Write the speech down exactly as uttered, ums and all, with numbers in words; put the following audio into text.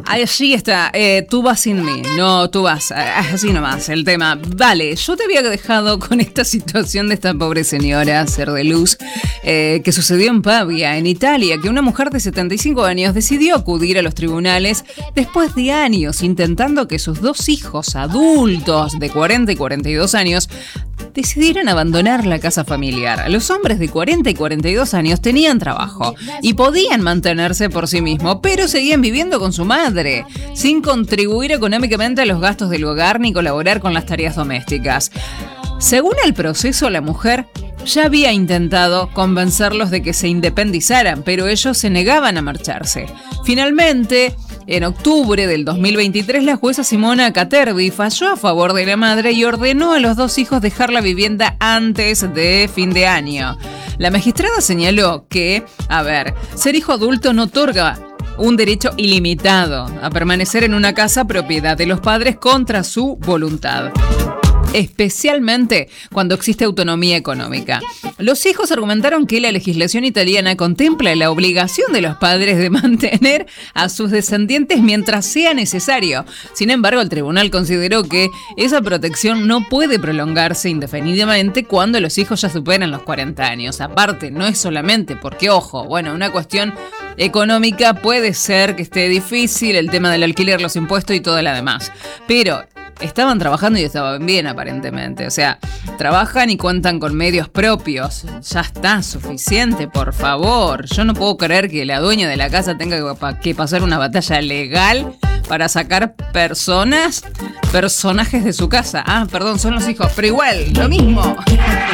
Allí está, eh, tú vas sin mí, no, tú vas, así nomás el tema. Vale, yo te había dejado con esta situación de esta pobre señora, ser de luz, eh, que sucedió en Pavia, en Italia, que una mujer de setenta y cinco años decidió acudir a los tribunales después de años intentando que sus dos hijos adultos de cuarenta y cuarenta y dos años decidieran abandonar la casa familiar. Los hombres de cuarenta y cuarenta y dos años tenían trabajo y podían mantenerse por sí mismos, pero seguían viviendo con su madre, sin contribuir económicamente a los gastos del hogar ni colaborar con las tareas domésticas. Según el proceso, la mujer ya había intentado convencerlos de que se independizaran, pero ellos se negaban a marcharse. Finalmente, en octubre del dos mil veintitrés, la jueza Simona Caterbi falló a favor de la madre y ordenó a los dos hijos dejar la vivienda antes de fin de año. La magistrada señaló que, a ver, ser hijo adulto no otorga un derecho ilimitado a permanecer en una casa propiedad de los padres contra su voluntad, especialmente cuando existe autonomía económica. Los hijos argumentaron que la legislación italiana contempla la obligación de los padres de mantener a sus descendientes mientras sea necesario. Sin embargo, el tribunal consideró que esa protección no puede prolongarse indefinidamente cuando los hijos ya superan los cuarenta años. Aparte, no es solamente porque, ojo, bueno, una cuestión económica puede ser que esté difícil, el tema del alquiler, los impuestos y todo lo demás, pero estaban trabajando y estaban bien aparentemente, o sea, trabajan y cuentan con medios propios, ya está suficiente, por favor. Yo no puedo creer que la dueña de la casa tenga que pasar una batalla legal para sacar personas, personajes de su casa. Ah, perdón, son los hijos, pero igual, lo mismo.